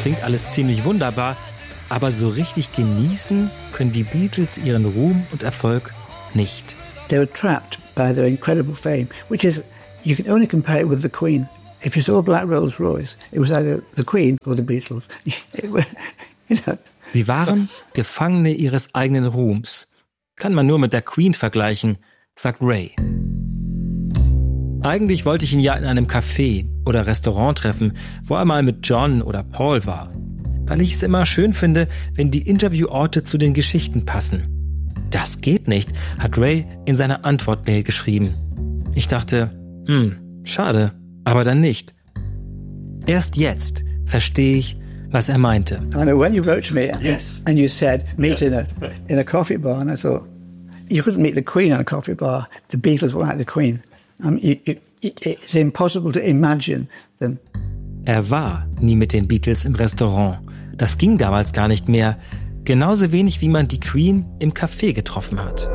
klingt alles ziemlich wunderbar, aber so richtig genießen können die Beatles ihren Ruhm und Erfolg nicht. They were trapped by their incredible fame, which is, you can only compare it with the Queen. If you saw a black Rolls Royce, it was either the Queen or the Beatles. You know. Sie waren Gefangene ihres eigenen Ruhms. Kann man nur mit der Queen vergleichen, sagt Ray. Eigentlich wollte ich ihn ja in einem Café oder Restaurant treffen, wo er mal mit John oder Paul war. Weil ich es immer schön finde, wenn die Intervieworte zu den Geschichten passen. Das geht nicht, hat Ray in seiner Antwortmail geschrieben. Ich dachte, schade, aber dann nicht. Erst jetzt verstehe ich, was er meinte. I know when you wrote to me and you said, meet in a coffee bar, and I thought, you couldn't meet the Queen in a coffee bar. The Beatles were like the Queen. It's impossible to imagine them. Er war nie mit den Beatles im Restaurant. Das ging damals gar nicht mehr. Genauso wenig, wie man die Queen im Café getroffen hat.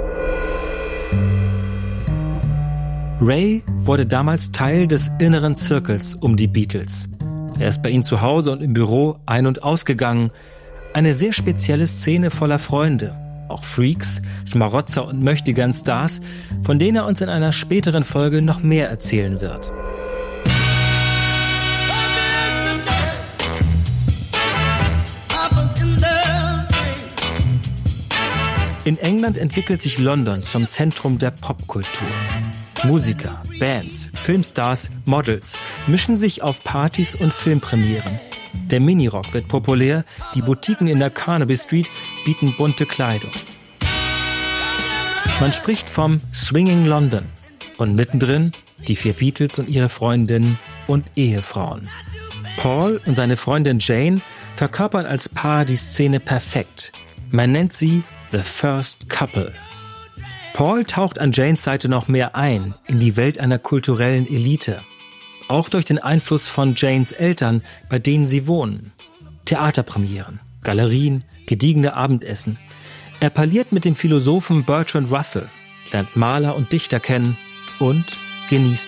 Ray wurde damals Teil des inneren Zirkels um die Beatles. Er ist bei ihnen zu Hause und im Büro ein- und ausgegangen. Eine sehr spezielle Szene voller Freunde. Auch Freaks, Schmarotzer und Möchtegern-Stars, von denen er uns in einer späteren Folge noch mehr erzählen wird. In England entwickelt sich London zum Zentrum der Popkultur. Musiker, Bands, Filmstars, Models mischen sich auf Partys und Filmpremieren. Der Minirock wird populär, die Boutiquen in der Carnaby Street bieten bunte Kleidung. Man spricht vom Swinging London und mittendrin die 4 Beatles und ihre Freundinnen und Ehefrauen. Paul und seine Freundin Jane verkörpern als Paar die Szene perfekt. Man nennt sie The First Couple. Paul taucht an Janes Seite noch mehr ein in die Welt einer kulturellen Elite. Auch durch den Einfluss von Janes Eltern, bei denen sie wohnen. Theaterpremieren, Galerien, gediegene Abendessen. Er parliert mit dem Philosophen Bertrand Russell, lernt Maler und Dichter kennen und genießt